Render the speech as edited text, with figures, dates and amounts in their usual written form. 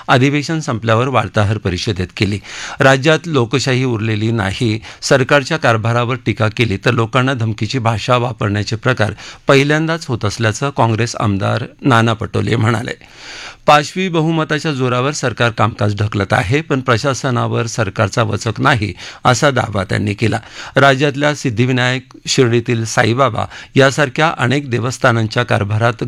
अधिवेशन संपल्यावर वार्ताहर परिषदेत केली. राज्यात लोकशाही उरलेली नाही, सरकारच्या कारभारावर टीका केली तर लोकांना धमकीची भाषा वापरण्याचे प्रकार पहिल्यांदाच होत असल्याचं काँग्रेस आमदार नाना पटोले म्हणाले. पाशवी बहुमताच्या जोरावर सरकार कामकाज ढकलत आहे, पण प्रशासनावर सरकारचा वचक नाही असा दावा त्यांनी केला. राज्यातल्या सिद्धिविनायक, शिर्डीतील साईबाबा यासारख्या अनेक देवस्थानांच्या कारभारात